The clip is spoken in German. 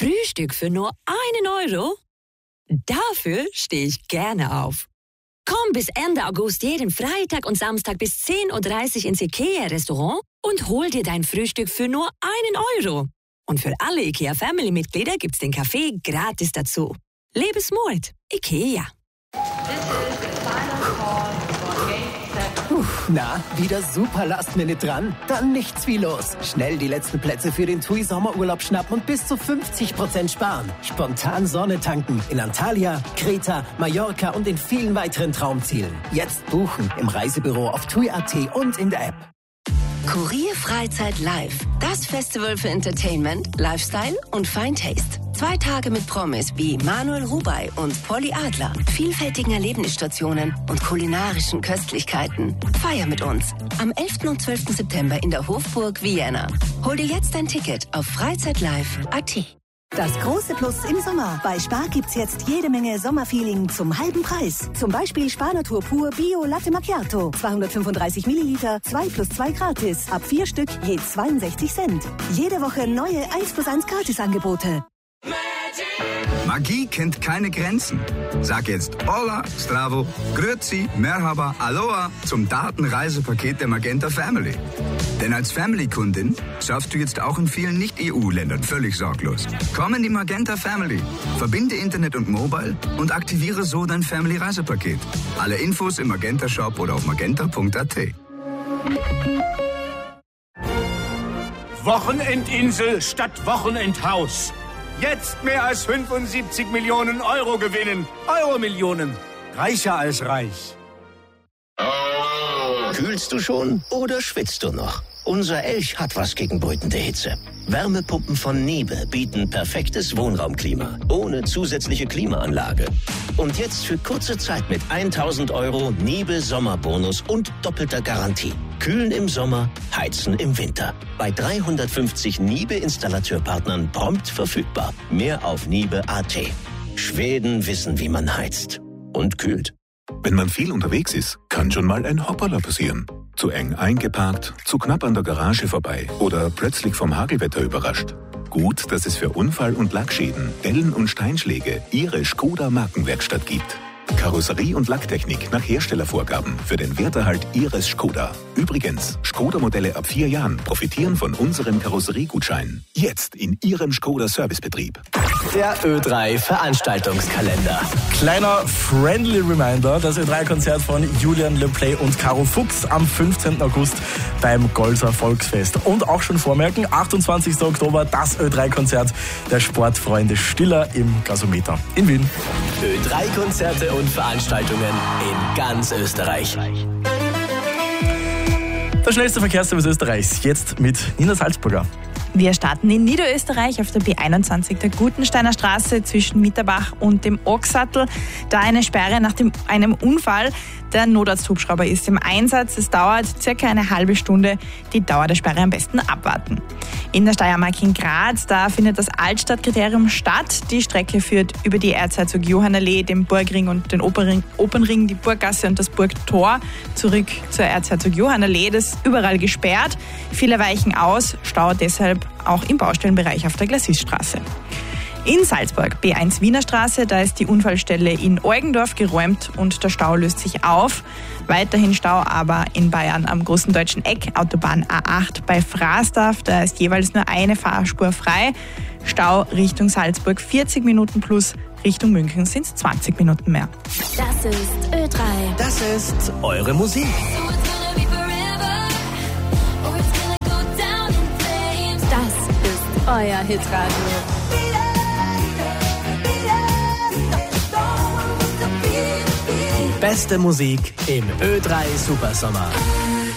Frühstück für nur 1 Euro? Dafür stehe ich gerne auf. Komm bis Ende August jeden Freitag und Samstag bis 10:30 Uhr ins IKEA-Restaurant und hol dir dein Frühstück für nur 1 Euro. Und für alle IKEA-Family-Mitglieder gibt's den Kaffee gratis dazu. Lebensmut. IKEA. Na, wieder super Last-Minute dran? Dann nichts wie los. Schnell die letzten Plätze für den TUI Sommerurlaub schnappen und bis zu 50% sparen. Spontan Sonne tanken in Antalya, Kreta, Mallorca und in vielen weiteren Traumzielen. Jetzt buchen im Reisebüro auf TUI.at und in der App. Kurier Freizeit Live. Das Festival für Entertainment, Lifestyle und Fine Taste. 2 Tage mit Promis wie Manuel Rubey und Polly Adler, vielfältigen Erlebnisstationen und kulinarischen Köstlichkeiten. Feier mit uns. Am 11. und 12. September in der Hofburg Vienna. Hol dir jetzt ein Ticket auf freizeitlive.at. Das große Plus im Sommer. Bei Spar gibt's jetzt jede Menge Sommerfeeling zum halben Preis. Zum Beispiel Spar Natur Pur Bio Latte Macchiato. 235 Milliliter, 2 + 2 gratis. Ab 4 Stück, je 62 Cent. Jede Woche neue 1+1 Gratisangebote. Magie kennt keine Grenzen. Sag jetzt Hola, Stravo, Grüezi, Merhaba, Aloha zum Datenreisepaket der Magenta Family. Denn als Family-Kundin surfst du jetzt auch in vielen Nicht-EU-Ländern völlig sorglos. Komm in die Magenta Family, verbinde Internet und Mobile und aktiviere so dein Family-Reisepaket. Alle Infos im Magenta-Shop oder auf magenta.at. Wochenendinsel statt Wochenendhaus. Jetzt mehr als 75 Millionen Euro gewinnen. Euro-Millionen. Reicher als reich. Kühlst du schon oder schwitzt du noch? Unser Elch hat was gegen brütende Hitze. Wärmepumpen von Niebe bieten perfektes Wohnraumklima, ohne zusätzliche Klimaanlage. Und jetzt für kurze Zeit mit 1.000 Euro Niebe Sommerbonus und doppelter Garantie. Kühlen im Sommer, heizen im Winter. Bei 350 Niebe-Installateurpartnern prompt verfügbar. Mehr auf niebe.at. Schweden wissen, wie man heizt und kühlt. Wenn man viel unterwegs ist, kann schon mal ein Hoppala passieren. Zu eng eingeparkt, zu knapp an der Garage vorbei oder plötzlich vom Hagelwetter überrascht. Gut, dass es für Unfall- und Lackschäden, Dellen und Steinschläge Ihre Skoda Markenwerkstatt gibt. Karosserie und Lacktechnik nach Herstellervorgaben für den Werterhalt Ihres Skoda. Übrigens, Skoda-Modelle ab 4 Jahren profitieren von unserem Karosseriegutschein. Jetzt in Ihrem Skoda-Servicebetrieb. Der Ö3 Veranstaltungskalender. Kleiner friendly Reminder, das Ö3-Konzert von Julian Le Play und Caro Fuchs am 15. August beim Golser Volksfest. Und auch schon vormerken, 28. Oktober das Ö3-Konzert der Sportfreunde Stiller im Gasometer in Wien. Ö3-Konzerte und Veranstaltungen in ganz Österreich. Der schnellste Verkehrsservice Österreichs, jetzt mit Nina Salzburger. Wir starten in Niederösterreich auf der B21 der Gutensteiner Straße zwischen Mitterbach und dem Ochsattel. Da eine Sperre nach einem Unfall. Der Notarzthubschrauber ist im Einsatz. Es dauert circa eine halbe Stunde. Die Dauer der Sperre am besten abwarten. In der Steiermark in Graz, da findet das Altstadtkriterium statt. Die Strecke führt über die Erzherzog Johann Allee, den Burgring und den Opernring, die Burggasse und das Burgtor zurück zur Erzherzog Johann Allee. Das ist überall gesperrt. Viele weichen aus, Stau deshalb auch im Baustellenbereich auf der Glassisstraße. In Salzburg, B1 Wiener Straße, da ist die Unfallstelle in Eugendorf geräumt und der Stau löst sich auf. Weiterhin Stau aber in Bayern am Großen Deutschen Eck, Autobahn A8 bei Frasdorf, da ist jeweils nur eine Fahrspur frei. Stau Richtung Salzburg 40 Minuten plus, Richtung München sind es 20 Minuten mehr. Das ist Ö3. Das ist eure Musik. Das ist euer Hitradio. Die beste Musik im Ö3 Supersommer.